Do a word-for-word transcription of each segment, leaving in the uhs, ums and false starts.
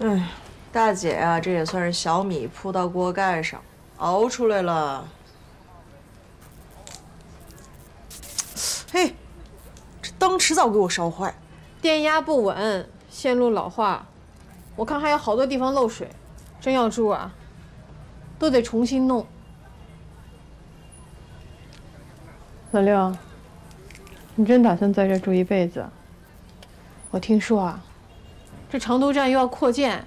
哎，大姐啊，这也算是小米铺到锅盖上，熬出来了。嘿，这灯迟早给我烧坏。 电压不稳，线路老化，我看还有好多地方漏水，真要住啊，都得重新弄。老六，你真打算在这住一辈子？我听说啊，这长途站又要扩建。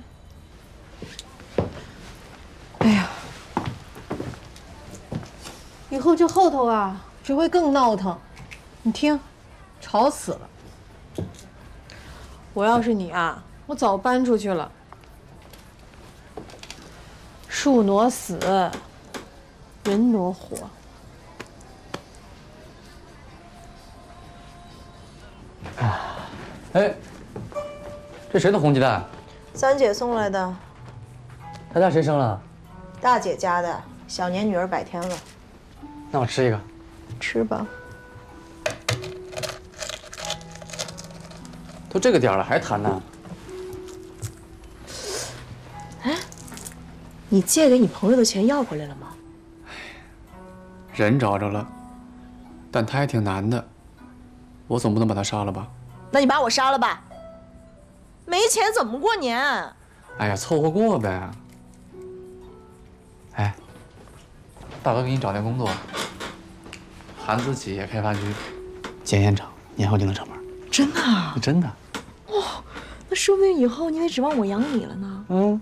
哎呀，以后这后头啊，只会更闹腾。你听，吵死了。我要是你啊，我早搬出去了。树挪死，人挪活。 哎，这谁的红鸡蛋？ 三姐送来的。 他家谁生了？ 大姐家的，小年女儿百天了。 那我吃一个。 吃吧。 都这个点了还谈呢？ 哎，你借给你朋友的钱要回来了吗？ 人找着了，但他还挺难的，我总不能把他杀了吧？ 那你把我杀了吧。没钱怎么过年？ 哎呀，凑合过呗。哎，大哥给你找点工作，韩资企业开发局，建烟厂，年后就能上班。 真的啊？ 真的。 哇、哦，那说不定以后你得指望我养你了呢。 嗯。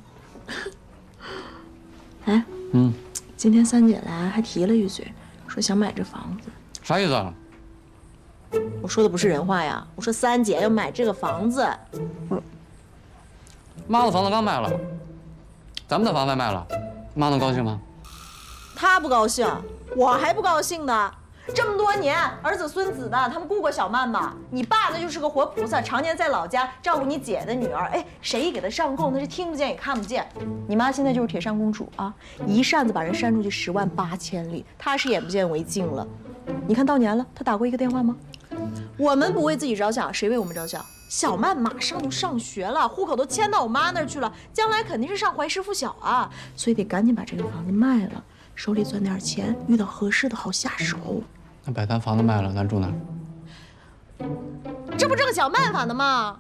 哎， 嗯， 今天三姐来还提了一嘴，说想买这房子。 啥意思啊？ 我说的不是人话呀，我说三姐要买这个房子。 不是，妈的房子刚卖了，咱们的房子卖了，妈能高兴吗？ 她不高兴，我还不高兴呢。这么多年，儿子孙子的，他们顾过小曼吗？你爸那就是个活菩萨，常年在老家照顾你姐的女儿。哎，谁给他上供，他是听不见也看不见。你妈现在就是铁扇公主啊，一扇子把人扇出去十万八千里，她是眼不见为净了。你看到年了，她打过一个电话吗？我们不为自己着想，谁为我们着想？小曼马上就上学了，户口都迁到我妈那儿去了，将来肯定是上怀师附小啊，所以得赶紧把这个房子卖了，手里攥点钱，遇到合适的好下手。 那把咱房子卖了，咱住哪儿？ 这不正想办法呢吗？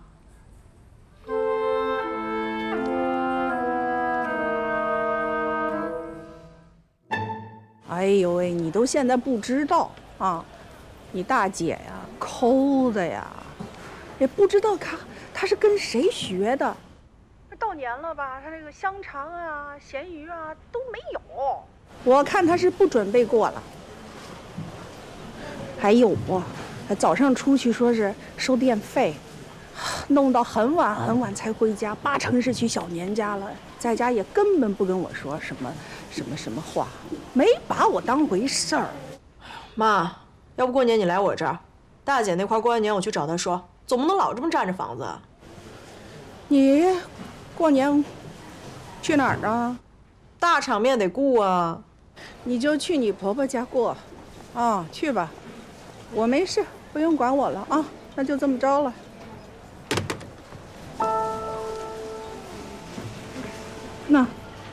哎呦喂，你都现在不知道啊？你大姐呀，抠的呀，也不知道她她是跟谁学的。到年了吧，她这个香肠啊、咸鱼啊都没有。我看她是不准备过了。还有啊，早上出去说是收电费，弄到很晚很晚才回家，八成是去小年家了。在家也根本不跟我说什么什么什么话，没把我当回事儿。 妈，要不过年你来我这儿，大姐那块过完年我去找她说，总不能老这么占着房子。 你过年去哪儿啊？ 大场面得顾啊。 你就去你婆婆家过，啊，去吧，我没事，不用管我了啊，那就这么着了。那。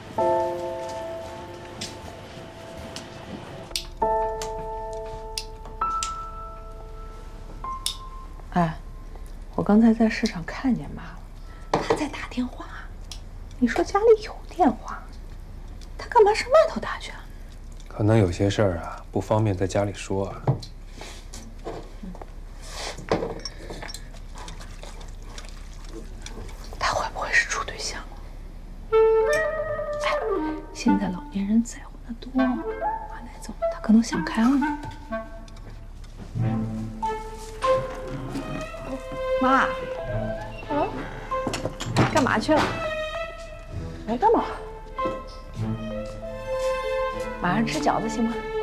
哎，我刚才在市场看见妈了，她在打电话。你说家里有电话，她干嘛上外头打去啊？ 可能有些事儿啊，不方便在家里说啊。 她会不会是处对象了？哎，现在老年人再婚的多，马奶走了，她可能想开了呢。 妈，嗯，干嘛去了？ 来干嘛？ 马上吃饺子行吗？